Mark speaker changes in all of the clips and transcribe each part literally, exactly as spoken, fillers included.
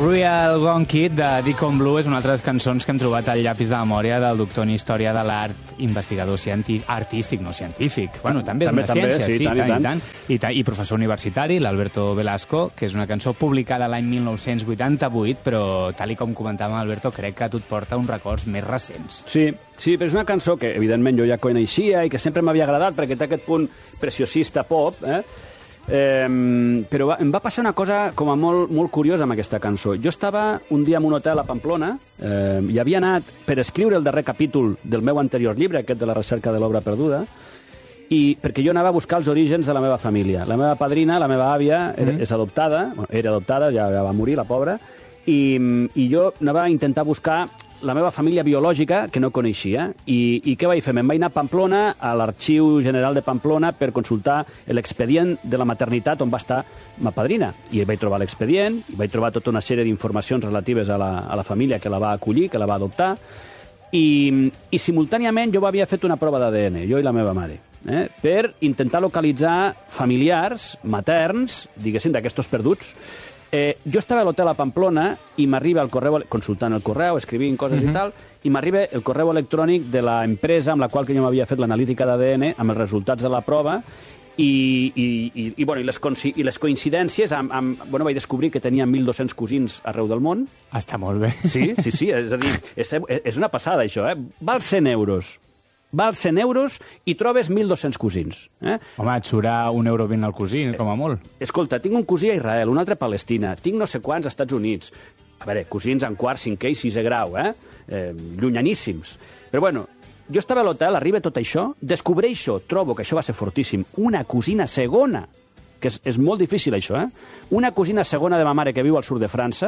Speaker 1: Real Gone Kid de Deacon Blue és una altra de les cançons que hem trobat al llapis de memòria del doctor en Història de l'Art, investigador científic, artístic, no científic. Bueno, també és
Speaker 2: També,
Speaker 1: una
Speaker 2: també,
Speaker 1: ciència,
Speaker 2: sí,
Speaker 1: sí,
Speaker 2: tant i
Speaker 1: tant, i
Speaker 2: tant.
Speaker 1: tant. I, ta- I professor universitari, l'Alberto Velasco, que és una cançó publicada l'any mil nou-cents vuitanta-vuit, però, tal i com comentàvem, Alberto, crec que a tu et porta uns records més recents.
Speaker 2: Sí, sí, però és una cançó que, evidentment, jo ja coneixia i que sempre m'havia agradat perquè té aquest punt preciosista pop, eh? Eh, però va, em va passar una cosa com a molt, molt curiosa amb aquesta cançó. Jo estava un dia en un hotel a Pamplona eh, i havia anat per escriure el darrer capítol del meu anterior llibre, aquest de la recerca de l'obra perduda, i perquè jo anava a buscar els orígens de la meva família. La meva padrina, la meva àvia, era, mm. és adoptada, bueno, era adoptada, ja, ja va morir, la pobra, i, i jo anava a intentar buscar la meva família biològica, que no coneixia. I, i què vaig fer? Me'n vaig anar a Pamplona, a l'Arxiu General de Pamplona, per consultar l'expedient de la maternitat on va estar ma padrina. I vaig trobar l'expedient, i vaig trobar tota una sèrie d'informacions relatives a la, a la família que la va acollir, que la va adoptar, i, i simultàniament jo havia fet una prova d'A D N, jo i la meva mare, eh, per intentar localitzar familiars, materns, diguéssim, d'aquestos perduts. Eh, jo estava a l'hotel a Pamplona i m'arriba el correu, consultant el correu, escrivint coses uh-huh. i tal, i m'arriba el correu electrònic de l'empresa amb la qual que jo m'havia fet l'analítica d'A D N amb els resultats de la prova i, i, i, i, bueno, i, les, i les coincidències amb, amb, bueno, vaig descobrir que tenia mil dos-cents cosins arreu del món.
Speaker 1: Està molt bé.
Speaker 2: Sí, sí, sí, és a dir, és, és una passada això, eh? Val cent euros. Val cent euros i trobes mil dos-cents cosins. Eh?
Speaker 1: Home, et surà un euro vint al cosí, com a molt.
Speaker 2: Escolta, tinc un cosí a Israel, un altre a Palestina, tinc no sé quants als Estats Units. A veure, cosins en quart, cinquè i sisè grau, eh? eh llunyaníssims. Però bueno, jo estava a l'hotel, arriba tot això, descobreixo, trobo que això va ser fortíssim, una cosina segona, que és, és molt difícil això, eh? Una cosina segona de ma mare que viu al sud de França,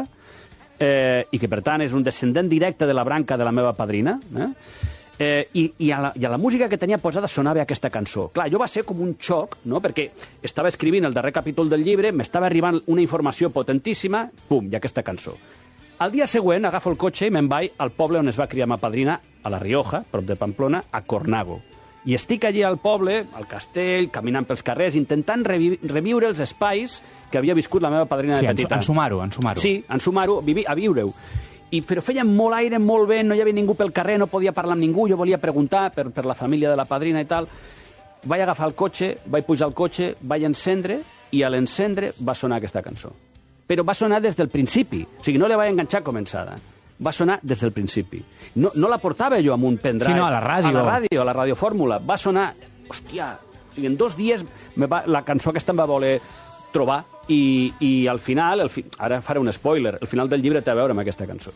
Speaker 2: eh, i que per tant és un descendent directe de la branca de la meva padrina, eh? Eh, i, i, a la, i a la música que tenia posada sonava aquesta cançó. Clar, jo va ser com un xoc, no?, perquè estava escrivint el darrer capítol del llibre, m'estava arribant una informació potentíssima, pum, i aquesta cançó. Al dia següent agafo el cotxe i me'n vaig al poble on es va criar ma padrina, a La Rioja, prop de Pamplona, a Cornago. I estic allí al poble, al castell, caminant pels carrers, intentant revi reviure els espais que havia viscut la meva padrina
Speaker 1: sí,
Speaker 2: de petita.
Speaker 1: Ensumar-ho, ensumar-ho.
Speaker 2: Sí, ensumar-ho, a viure-ho. I, però feia molt aire, molt vent, no hi havia ningú pel carrer, no podia parlar amb ningú, jo volia preguntar per, per la família de la padrina i tal. Vaig agafar el cotxe, vaig pujar al cotxe, vaig encendre, i a l'encendre va sonar aquesta cançó. Però va sonar des del principi, o sigui, no la vaig enganxar començada. Va sonar des del principi. No, no la portava jo amb un pendrive.
Speaker 1: Sí, no, a la ràdio.
Speaker 2: A la ràdio, a la radiofórmula. Va sonar, hòstia, o sigui, en dos dies me va, la cançó aquesta em va voler trobar. I, i al final, el fi... ara faré un spoiler, el final del llibre té a veure amb aquesta cançó.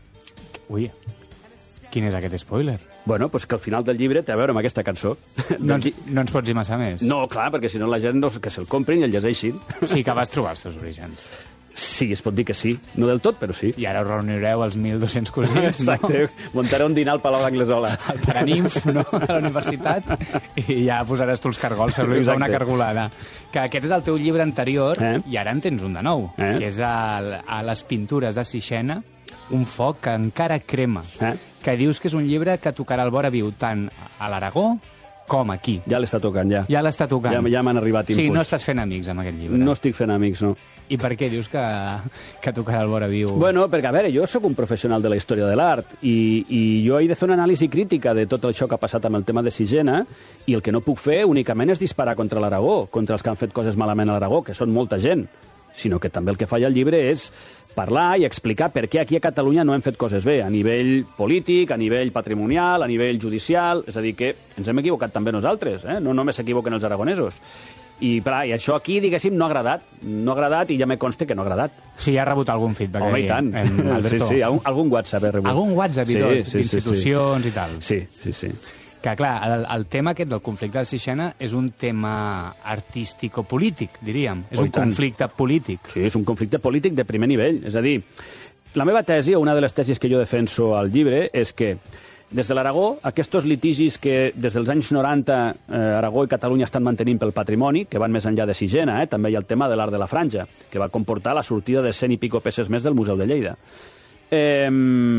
Speaker 1: Ui, quin és aquest spoiler?
Speaker 2: Bueno, doncs que al final del llibre té a veure amb aquesta cançó.
Speaker 1: No ens, no ens pots dir massa més?
Speaker 2: No, clar, perquè si no la gent no, que se'l comprin i el llegeixin.
Speaker 1: Sí que vas trobar els teus orígens.
Speaker 2: Sí, es pot dir que sí. No del tot, però sí.
Speaker 1: I ara us reunireu els mil dos-cents cosins,
Speaker 2: Exacte.
Speaker 1: no?
Speaker 2: Muntaré un dinar al Palau d'Anglesola.
Speaker 1: El Paraninf, no?, de la universitat, i ja posaràs tu els cargols, fer-li una cargolada. Que aquest és el teu llibre anterior, eh? I ara en tens un de nou, eh? Que és el, a les pintures de Sixena, un foc que encara crema, eh? Que dius que és un llibre que tocarà el vora viu tant a l'Aragó com aquí.
Speaker 2: Ja l'està tocant, ja.
Speaker 1: Ja l'està tocant.
Speaker 2: Ja, ja m'han arribat inputs.
Speaker 1: Sí, no estàs fent amics amb aquest llibre.
Speaker 2: No estic fent amics, no.
Speaker 1: I per què dius que, que tocarà el vora viu?
Speaker 2: Bueno, perquè, a veure, jo sóc un professional de la història de l'art i, i jo he de fer una anàlisi crítica de tot això que ha passat amb el tema de Sixena i el que no puc fer únicament és disparar contra l'Aragó, contra els que han fet coses malament a l'Aragó, que són molta gent, sinó que també el que fa el llibre és parlar i explicar per què aquí a Catalunya no hem fet coses bé, a nivell polític, a nivell patrimonial, a nivell judicial, és a dir, que ens hem equivocat també nosaltres, eh? No només s'equivoquen els aragonesos. I, però, i això aquí, diguéssim, no ha agradat. No ha agradat i ja me consta que no ha agradat.
Speaker 1: Sí, ha rebut algun feedback.
Speaker 2: Home, i tant. Sí, sí, algun, algun WhatsApp he rebut.
Speaker 1: Algun WhatsApp i tot, sí, sí, d'institucions sí, sí. i tal.
Speaker 2: Sí, sí, sí.
Speaker 1: Que, clar, el, el tema aquest del conflicte de Sixena és un tema artístico-polític, diríem. És oh, un conflicte polític.
Speaker 2: Sí, és un conflicte polític de primer nivell. És a dir, la meva tesi, o una de les tesis que jo defenso al llibre, és que des de l'Aragó, aquests litigis que des dels anys noranta eh, Aragó i Catalunya estan mantenint pel patrimoni, que van més enllà de Sixena, eh? També hi ha el tema de l'art de la franja, que va comportar la sortida de cent i pico peces més del Museu de Lleida. Eh,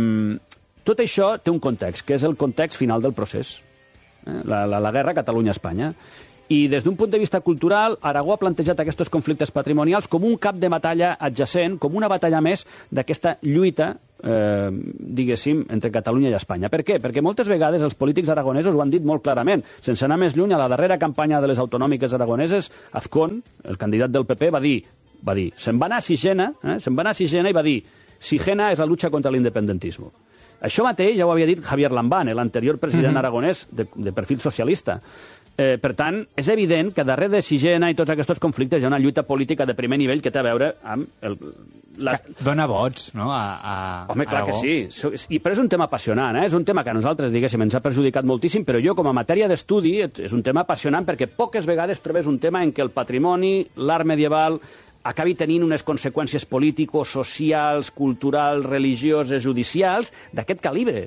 Speaker 2: tot això té un context, que és el context final del procés. Eh? La, la, la guerra Catalunya-Espanya. I des d'un punt de vista cultural, Aragó ha plantejat aquests conflictes patrimonials com un cap de batalla adjacent, com una batalla més d'aquesta lluita, eh, diguéssim, entre Catalunya i Espanya. Per què? Perquè moltes vegades els polítics aragonesos ho han dit molt clarament. Sense anar més lluny, a la darrera campanya de les autonòmiques aragoneses, Azcón, el candidat del P P, va dir, va dir, se'n va anar a Sigena, eh, se'n va anar a Sigena i va dir, Sigena és la lucha contra l'independentisme. Això mateix ja ho havia dit Javier Lambán, l'anterior president mm-hmm. aragonès de, de perfil socialista. Eh, per tant, és evident que darrere de Sigena i tots aquests conflictes hi ha una lluita política de primer nivell que té a veure amb... El,
Speaker 1: la... Dona vots, no? A, a
Speaker 2: Home, clar
Speaker 1: Aragó.
Speaker 2: que sí. I, però és un tema apassionant, eh? És un tema que a nosaltres, diguéssim, ens ha perjudicat moltíssim, però jo, com a matèria d'estudi, és un tema apassionant perquè poques vegades trobes un tema en què el patrimoni, l'art medieval, acabi tenint unes conseqüències polítiques, socials, culturals, religioses, judicials, d'aquest calibre.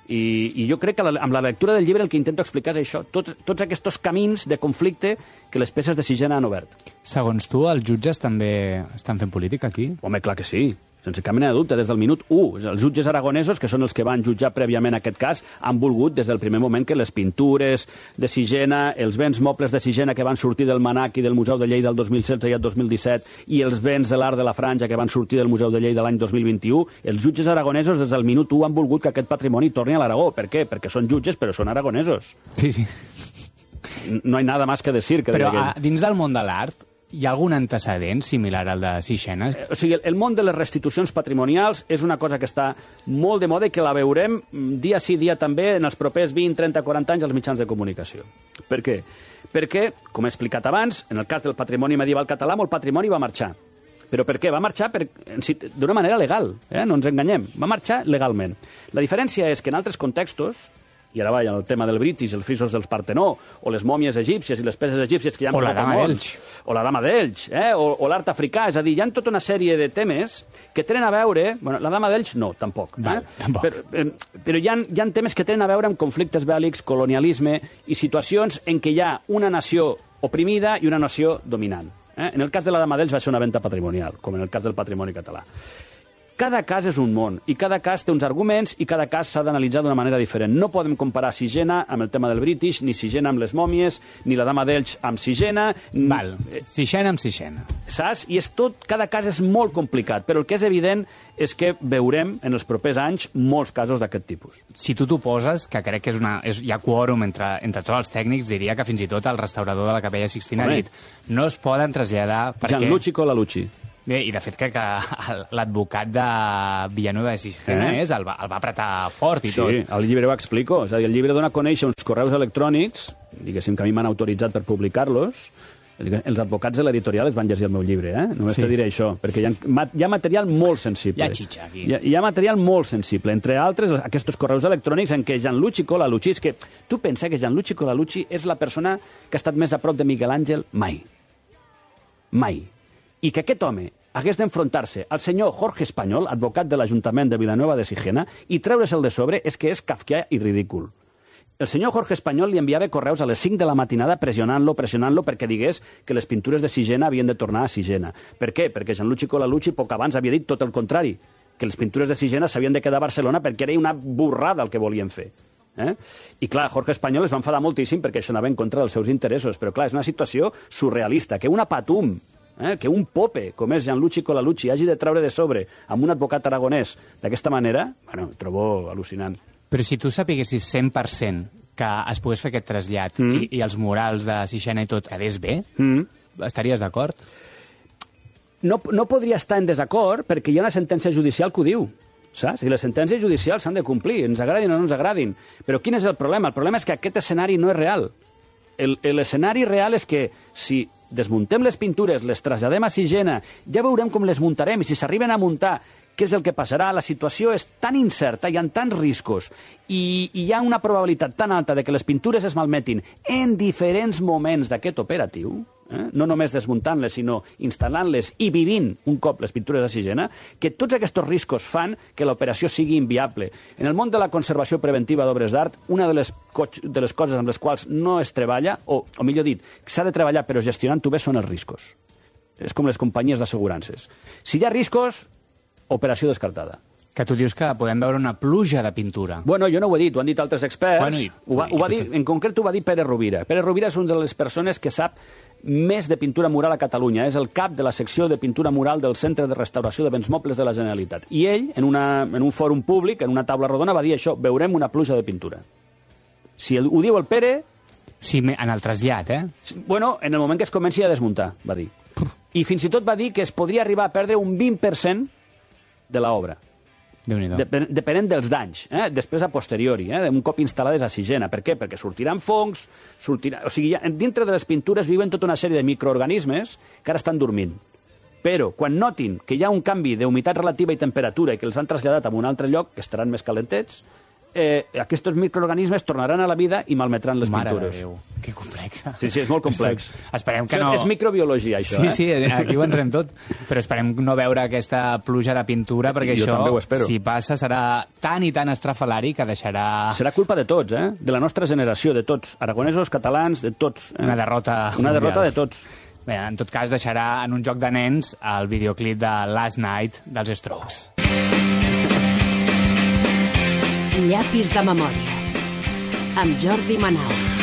Speaker 2: I, i jo crec que la, amb la lectura del llibre el que intento explicar és això, tots, tots aquests camins de conflicte que les peces de Sigena han obert.
Speaker 1: Segons tu, els jutges també estan fent política aquí?
Speaker 2: Home, clar que sí, sense cap mena de dubte, des del minut u. Els jutges aragonesos, que són els que van jutjar prèviament aquest cas, han volgut des del primer moment que les pintures de Sigena, els béns mobles de Sigena que van sortir del Manac i del Museu de Lleida el dos mil setze i el dos mil disset i els béns de l'art de la Franja que van sortir del Museu de Lleida l'any dos mil vint-i-u, els jutges aragonesos des del minut u han volgut que aquest patrimoni torni a l'Aragó. Per què? Perquè són jutges, però són aragonesos.
Speaker 1: Sí, sí.
Speaker 2: No hi ha nada más que decir. Que
Speaker 1: però a, dins del món de l'art, hi ha algun antecedent similar al de Sigena?
Speaker 2: Eh, o sigui, el, el món de les restitucions patrimonials és una cosa que està molt de moda i que la veurem dia sí, dia també en els propers vint, trenta, quaranta anys als mitjans de comunicació. Per què? Perquè, com he explicat abans, en el cas del patrimoni medieval català, molt patrimoni va marxar. Però per què? Va marxar d'una manera legal, eh? No ens enganyem. Va marxar legalment. La diferència és que en altres contextos, i ara vaja, el tema del British, els frisos dels Partenó, o les mòmies egípcies i les peces egípcies que hi ha...
Speaker 1: O la dama d'Elx.
Speaker 2: O la dama d'Elx, eh? o, o l'art africà. És a dir, hi ha tota una sèrie de temes que tenen a veure... Bueno, la dama d'Elx no, tampoc.
Speaker 1: Val,
Speaker 2: eh?
Speaker 1: tampoc.
Speaker 2: Però, eh, però hi ha, hi ha temes que tenen a veure amb conflictes bèl·lics, colonialisme i situacions en què hi ha una nació oprimida i una nació dominant. Eh? En el cas de la dama d'Elx va ser una venda patrimonial, com en el cas del patrimoni català. Cada cas és un món, i cada cas té uns arguments, i cada cas s'ha d'analitzar d'una manera diferent. No podem comparar Sigena amb el tema del British, ni Sigena amb les mòmies, ni la dama d'Elx amb Sigena...
Speaker 1: Val, Sigena amb Sigena.
Speaker 2: Saps? I és tot, cada cas és molt complicat, però el que és evident és que veurem en els propers anys molts casos d'aquest tipus.
Speaker 1: Si tu t'ho poses, que crec que és una, és, hi ha quòrum entre, entre tots els tècnics, diria que fins i tot el restaurador de la Capella Sixtina ha dit no es poden traslladar perquè...
Speaker 2: Gianluigi Colalucci.
Speaker 1: Bé, i de fet crec que l'advocat de Villanueva de Sigena eh? és, el, va, el va apretar fort i
Speaker 2: sí,
Speaker 1: tot.
Speaker 2: Sí, al llibre ho explico. És a dir, el llibre dona a conèixer uns correus electrònics, diguéssim que a mi m'han autoritzat per publicar-los. Els advocats de l'editorial es van llegir el meu llibre, eh? Només sí. te diré això, perquè hi ha, hi ha material molt sensible.
Speaker 1: Hi ha xitxa, aquí.
Speaker 2: Hi ha, hi ha material molt sensible, entre altres aquests correus electrònics en què Gianluigi Colalucci, és que tu pensa que Gianluigi Colalucci és la persona que ha estat més a prop de Miguel Àngel mai. Mai. I que aquest home hagués d'enfrontar-se al senyor Jorge Espanyol, advocat de l'Ajuntament de Villanueva de Sigena, i treure's-el de sobre és que és kafkià i ridícul. El senyor Jorge Espanyol li enviava correus a les cinc de la matinada pressionant-lo, pressionant-lo perquè digués que les pintures de Sigena havien de tornar a Sigena. Per què? Perquè Gianluigi Colalucci poc abans havia dit tot el contrari, que les pintures de Sigena s'havien de quedar a Barcelona perquè era una burrada el que volien fer. Eh? I clar, Jorge Espanyol es va enfadar moltíssim perquè això anava en contra dels seus interessos, però clar, és una situació surrealista, que una patum, eh? que un pope, com és Gianluigi Colalucci, hagi de treure de sobre amb un advocat aragonès d'aquesta manera, bueno, ho trobo al·lucinant.
Speaker 1: Però si tu sapiguessis cent per cent que es pogués fer aquest trasllat mm. i, i els murals de Sigena i tot quedés bé, mm. estaries d'acord?
Speaker 2: No, no podria estar en desacord perquè hi ha una sentència judicial que ho diu. Saps? I les sentències judicials s'han de complir, ens agradin o no ens agradin. Però quin és el problema? El problema és que aquest escenari no és real. L'escenari real és que si desmuntem les pintures, les traslladem a Sigena, ja veurem com les muntarem, i si s'arriben a muntar, què és el que passarà? La situació és tan incerta, hi ha tants riscos, i, i hi ha una probabilitat tan alta de que les pintures es malmetin en diferents moments d'aquest operatiu, eh? no només desmuntant-les, sinó instal·lant-les i vivint un cop les pintures de Sigena, que tots aquests riscos fan que l'operació sigui inviable. En el món de la conservació preventiva d'obres d'art, una de les, de les coses amb les quals no es treballa, o, o millor dit, s'ha de treballar però gestionant-ho bé, són els riscos. És com les companyies d'assegurances. Si hi ha riscos, operació descartada.
Speaker 1: Que tu dius que podem veure una pluja de pintura.
Speaker 2: Bueno, jo no ho he dit, ho han dit altres experts.
Speaker 1: Bueno, i,
Speaker 2: ho va, ho va dir, en concret ho va dir Pere Rovira. Pere Rovira és una de les persones que sap més de pintura mural a Catalunya. És el cap de la secció de pintura mural del Centre de Restauració de Béns Mobles de la Generalitat. I ell, en, una, en un fòrum públic, en una taula rodona, va dir això, veurem una pluja de pintura. Si el, ho diu el Pere...
Speaker 1: Sí, en el trasllat, eh?
Speaker 2: Bueno, en el moment que es comenci a desmuntar, va dir. I fins i tot va dir que es podria arribar a perdre un vint per cent de l'obra. Dep depenent dels danys, eh? Després a posteriori, eh? un cop instal·lades a Sigena. Per què? Perquè sortiran fongs, sortirà... o sigui, dintre de les pintures viuen tota una sèrie de microorganismes que ara estan dormint. Però quan notin que hi ha un canvi d'humitat relativa i temperatura i que els han traslladat a un altre lloc, que estaran més calentets, eh, aquests microorganismes tornaran a la vida i malmetran les
Speaker 1: Mare
Speaker 2: pintures.
Speaker 1: Mare de Déu, que complex.
Speaker 2: Sí, sí, és molt complex.
Speaker 1: Esperem que
Speaker 2: això
Speaker 1: no...
Speaker 2: És microbiologia, això,
Speaker 1: sí,
Speaker 2: eh?
Speaker 1: Sí, sí, aquí ho entrem tot. Però esperem no veure aquesta pluja de pintura, perquè
Speaker 2: jo
Speaker 1: això, si passa, serà tan i tan estrafalari que deixarà...
Speaker 2: Serà culpa de tots, eh? De la nostra generació, de tots. Aragonesos, catalans, de tots. Eh?
Speaker 1: Una derrota
Speaker 2: Una
Speaker 1: mundial.
Speaker 2: derrota de tots.
Speaker 1: Bé, en tot cas, deixarà en un joc de nens el videoclip de Last Night dels Strokes.
Speaker 3: Llapis de memòria, amb Jordi Manal.